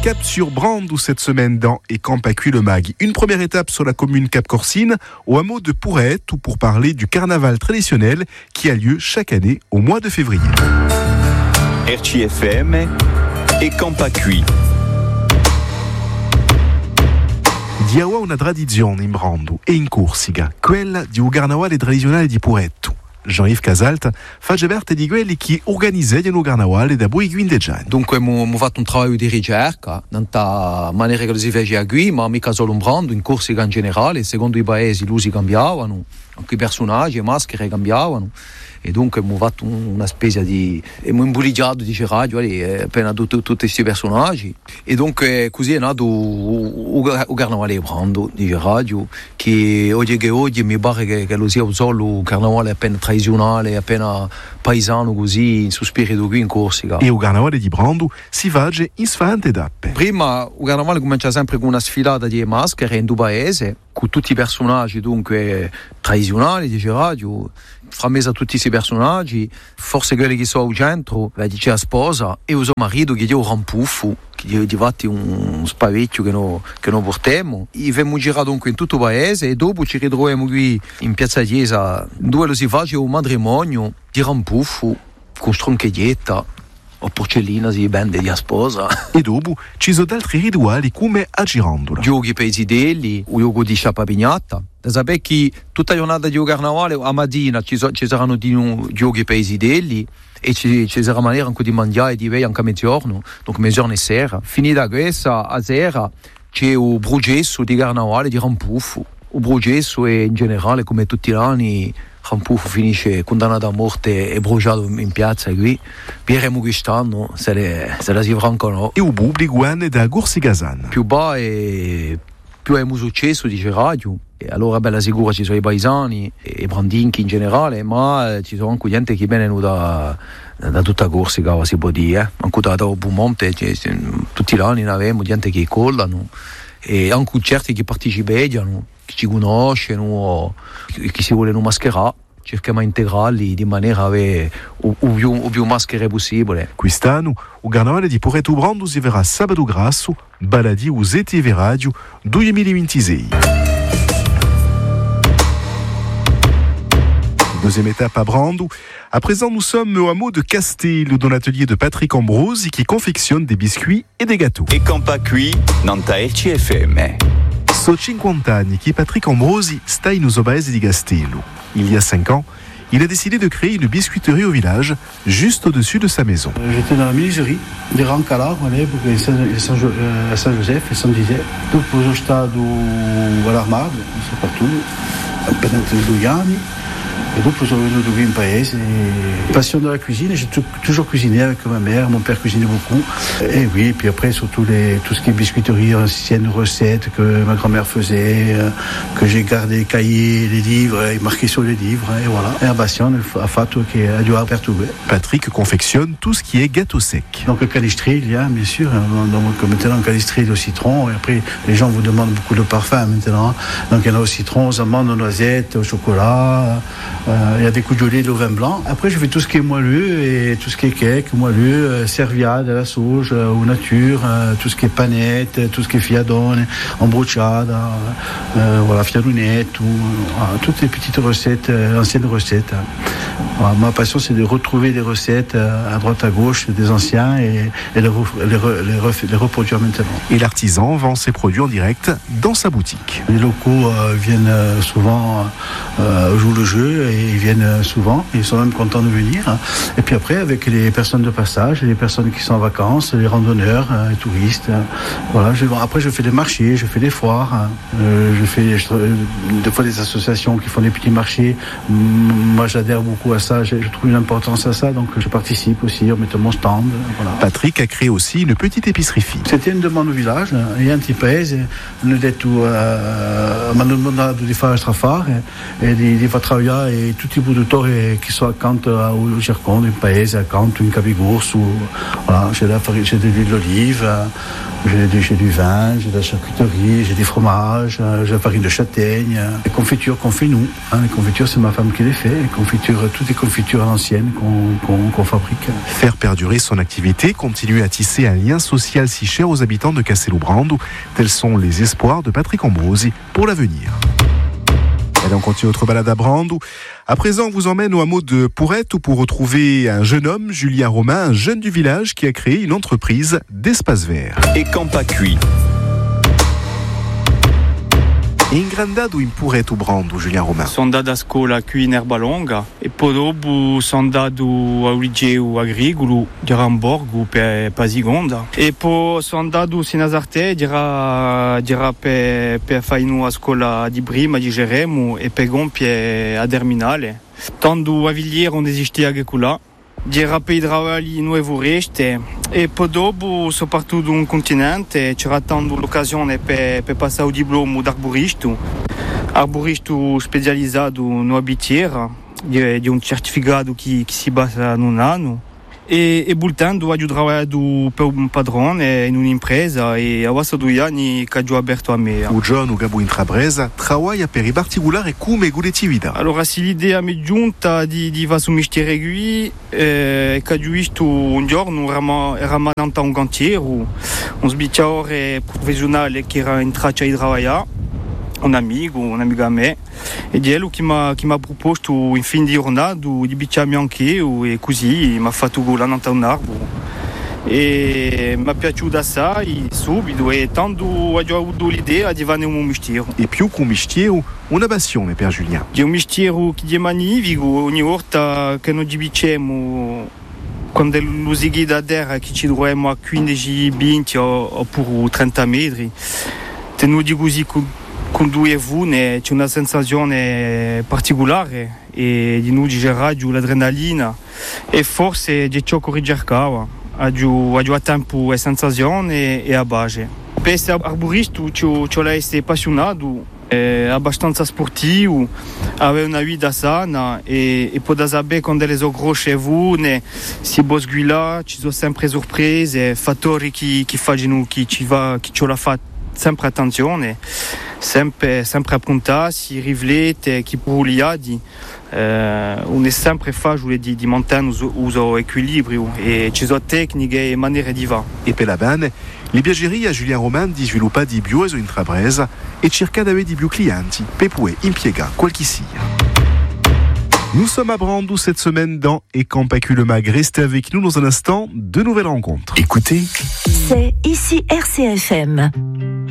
Cap sur Brandou cette semaine dans Et Camp à Cuy le Mag. Une première étape sur la commune Cap-Corsine, au hameau de Pourrette, pour parler du carnaval traditionnel qui a lieu chaque année au mois de février. RCFM et Camp à Cuy. Diawa una tradizione in Brandou e in Corsica, quella di un carnavale tradizionale di Pourrette. Jean-Yves Casalt fa parte di quelli che organizzano il carnavale da poi 15 anni. Dunque abbiamo fatto un lavoro di ricerca, in maniera che lo si fece a Gui, ma mica solo in Brandou, in Corsica in generale, secondo i paesi l'usi cambiavano, anche i personaggi, le maschere cambiavano. E dunque abbiamo fatto una spesa di... abbiamo imbuligiato, dice radio, appena tutti questi personaggi. E dunque così è nato il carnavale di Brandou, dice radio, che oggi mi pare che lo sia solo un carnavale appena tradizionale, appena paesano così, in suo spirito qui in Corsica. E il carnavale di Brandou si fa in svante tappe. Prima il carnavale comincia sempre con una sfilata di maschere in due paesi, con tutti i personaggi dunque tradizionali, dice radio, fra mezzo a tutti questi personaggi, forse quelli che sono al centro, dice la sposa, e il suo marito che è un rampuffo, che è diventato un spavecchio che noi portiamo. E abbiamo girato dunque in tutto il paese e dopo ci ritroviamo qui in Piazza Chiesa, dove lo si fa un matrimonio di rampuffo, con stroncheglietta, o porcellina si vende di sposa. E dopo ci sono altri rituali come a Girandola. Giochi per i sidelli, o gioco di sciappa pignata. Da sapere che tutta la giornata di carnavale a mattina ci saranno giochi per i sidelli e ci sarà maniera anche di mangiare di via anche a mezzogiorno, dunque mezzogiorno e sera. Finita questa, a sera c'è il brugesso di carnavale di rampuffo. Il brugesso è in generale, come tutti gli anni, Rampuffo finisce condannato a morte e bruciato in piazza qui. Vedremo quest'anno se la si franca o no. E il pubblico è da Corsicasan. Più ba e più abbiamo successo, dice radio. E allora bella sicura ci sono i paesani e i brandinchi in generale, ma ci sono anche gente che viene da tutta Corsica, si può dire. Anche da Bumonte, tutti gli anni ne abbiamo gente che collano e anche certi che partecipano, che ci conoscono o che si vogliono mascherare. Cerchiamo di integrarli di maniera a avere il più maschere possibile. Quest'anno il carnavale di Pourrette Brandou si verrà sabato grasso, baladi au ZTV Radio 2026. Deuxième étape à Brandou. À présent, nous sommes au hameau de Castello, dans l'atelier de Patrick Ambrosi qui confectionne des biscuits et des gâteaux. Et Camp à Cuy, dans ta RCFM. So 50 anni che Patrick Ambrosi sta in uso paese di Castello. Il y a 5 ans, il a décidé de créer une biscuiterie au village, juste au-dessus de sa maison. J'étais dans la menuiserie di Rancala, Saint-Joseph e Saint-Dizier. Dopo sono stato all'Armado, soprattutto, appena 2 anni. Et donc, nous sommes venus de un paese. Passion de la cuisine, j'ai toujours cuisiné avec ma mère, mon père cuisinait beaucoup. Et oui, puis après, surtout tout ce qui est biscuiterie, anciennes recettes que ma grand-mère faisait, que j'ai gardé, cahiers, les livres, et marqué sur les livres, et voilà. Et la passion a fatto che a dû perturber. Patrick confectionne tout ce qui est gâteau sec. Donc, le calistri, il y a, bien sûr. Donc, maintenant, le calistri au citron. Et après, les gens vous demandent beaucoup de parfums maintenant. Donc, il y en a au citron, aux amandes, aux noisettes, au chocolat. Il y a des coups de gelée de vin blanc. Après, je fais tout ce qui est moelleux et tout ce qui est cake, moelleux, serviade à la sauge, aux nature, tout ce qui est panette, tout ce qui est fiadone, embruciada, voilà, fiadonette, toutes les petites recettes, anciennes recettes. Voilà, ma passion, c'est de retrouver des recettes à droite à gauche des anciens et les reproduire maintenant. Et l'artisan vend ses produits en direct dans sa boutique. Les locaux viennent souvent jouer le jeu et ils viennent souvent, ils sont même contents de venir. Et puis après, avec les personnes de passage, les personnes qui sont en vacances, les randonneurs, les touristes, voilà. Après, je fais des marchés, je fais des foires, je fais des fois des associations qui font des petits marchés. Moi, j'adhère beaucoup à ça, je trouve une importance à ça, donc je participe aussi en mettant mon stand. Voilà. Patrick a créé aussi une petite épicerie fine. C'était une demande au village, et un petit paese, nous detto, mi hanno demandato di fare strafare e di far travagliare et tutti i produttori che sono accanto au Gerconde, in paese, accanto in Capigurs, voilà, j'ai de l'huile d'olive, j'ai du vin, j'ai de la charcuterie, j'ai des fromages, j'ai la farine de châtaigne, les confitures qu'on fait nous. Les confitures, c'est ma femme qui les fait. Les confitures, toutes les confitures à l'ancienne qu'on fabrique. Faire perdurer son activité, continuer à tisser un lien social si cher aux habitants de Castello-Brando, tels sont les espoirs de Patrick Ambrosi pour l'avenir. Allez, on continue notre balade à Brando. À présent, on vous emmène au hameau de Pourrette où pour retrouver un jeune homme, Julien Romain, un jeune du village qui a créé une entreprise d'espace vert. Et Campacui. Ingrandado in Pourrette o Brando, Julien Romain. Sono andato a scuola qui in Erbalonga e poi dopo sono andato al liceo agricolo di Ramborgo per Pasigonda e poi sono andato a Nazarte per fare a scuola di prima di Geremo e per compiere a Terminale. Tanto a Villiers non esisteva che là. Dirà per i lavori nuovi resti e poi dopo sono partito da un continente c'era tanto l'occasione per passare il diploma d'arboristo specializzato in abitiera di un certificato che si basa in un anno e voltando ho lavorato per un padrone in un'impresa e a questo 2 anni che ho aperto a me. O John, o Gabo Intrabresa, lavora per i particolari come guletività. Allora, se l'idea mi è giunta di fare un mestiere qui, che ho visto un giorno, eravamo in un cantiere, un sbicciatore professionale che era in traccia di lavorare, un amico a me, ed è lui che mi ha proposto in fin di giornata di bicciarmi anche e così mi ha fatto volare in un arboro. E mi è piaciuto assai subito e tanto ho avuto l'idea di fare un mestiere. E più che un mestiere, una passione per Julien. È un mestiere che è magnifico, ogni volta che noi bicciamo quando lo si da terra che ci troviamo a 15-20 oppure 30 metri, tenuti così con 2 vune c'è una sensazione particolare e di noi girare l'adrenalina e forse è ciò che ricercava a tempo e sensazione e a base. Per essere arborista ci ho essere appassionato, abbastanza sportivo, aveva una vita sana e poi da sapere quando le so grosse vune si bosguila ci sono sempre sorprese, fattori che fanno che ci la fa sempre attenzione, sempre appuntarsi, riflettere, che pugliati, on è sempre facile di mantenere uso equilibrio e ci sono tecniche e maniere di fare. E per la bene, le piacerie a Julien Romain di sviluppare di più e intrapresa e cercare di avere di più clienti per poter impiegare quel che sia. Nous sommes à Brando cette semaine dans Et Campacui le Mag. Restez avec nous dans un instant, de nouvelles rencontres. Écoutez, c'est ici RCFM.